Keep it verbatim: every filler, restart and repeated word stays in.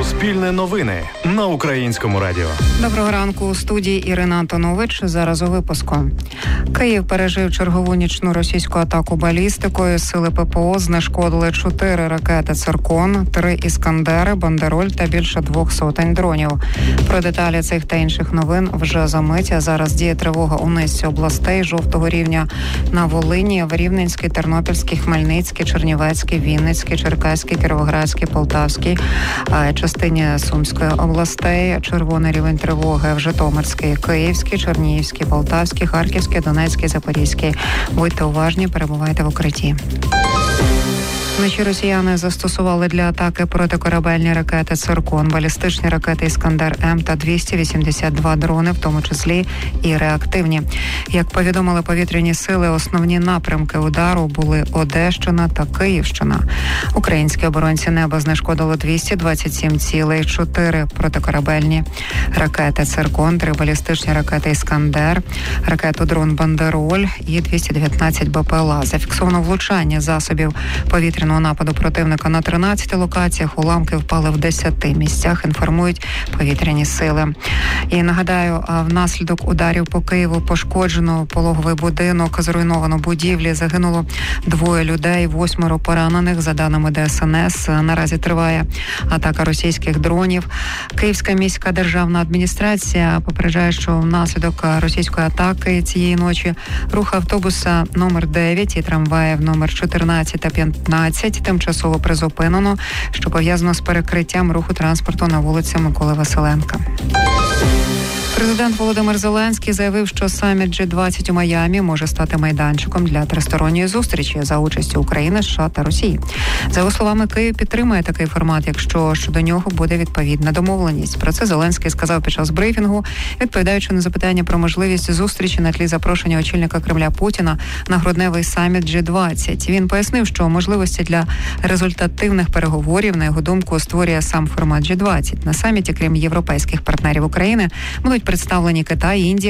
Суспільне новини на Українському радіо. Доброго ранку. У студії Ірина Антонович. Зараз у випуску. Київ пережив чергову нічну російську атаку балістикою. Сили ППО знешкодили чотири ракети «Циркон», три «Іскандери», «Бандероль» та більше двох сотень дронів. Про деталі цих та інших новин вже за мить. А зараз діє тривога у низці областей жовтого рівня на Волині, в Рівненській, Тернопільській, Хмельницькій, Чернівецькій, Вінницькій, Черкаській, Кіровоградській, Полтавській, частині Сумської областей. Червоний рівень тривоги в Житомирській, Київській, Чернігівській, Полтавській, Харківській, Донецькій, Запорізькій. Будьте уважні, перебувайте в укритті. Вночі росіяни застосували для атаки протикорабельні ракети «Циркон», балістичні ракети «Іскандер-М» та двісті вісімдесят два дрони, в тому числі і реактивні. Як повідомили повітряні сили, основні напрямки удару були Одещина та Київщина. Українські оборонці неба знешкодили двісті двадцять сім цілей, чотири протикорабельні ракети «Циркон», три балістичні ракети «Іскандер», ракету-дрон «Бандероль» і двісті дев'ятнадцять БПЛА. Зафіксовано влучання засобів повітряного нападу противника на тринадцяти локаціях. Уламки впали в десяти місцях, інформують повітряні сили. І нагадаю, внаслідок ударів по Києву пошкоджено пологовий будинок, зруйновано будівлі, загинуло двоє людей, восьмеро поранених, за даними ДСНС. Наразі триває атака російських дронів. Київська міська державна адміністрація попереджає, що внаслідок російської атаки цієї ночі рух автобуса номер дев'ять і трамваїв номер чотирнадцять та п'ятнадцять тимчасово призупинено, що пов'язано з перекриттям руху транспорту на вулиці Миколи Василенка. Президент Володимир Зеленський заявив, що саміт джі двадцять у Майамі може стати майданчиком для тристоронньої зустрічі за участю України, США та Росії. За його словами, Київ підтримує такий формат, якщо щодо нього буде відповідна домовленість. Про це Зеленський сказав під час брифінгу, відповідаючи на запитання про можливість зустрічі на тлі запрошення очільника Кремля Путіна на грудневий саміт джі двадцять. Він пояснив, що можливості для результативних переговорів, на його думку, створює сам формат джі двадцять. На саміті, крім європейських партнерів України, будуть представлені Китай, Індія,